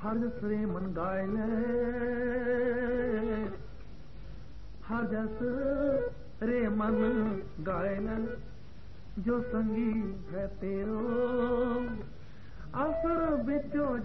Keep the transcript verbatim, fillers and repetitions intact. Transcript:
हर जस रे मन गाय ले, हर जस रे मन गाय ले, जो संगी है तेरो असर बिचो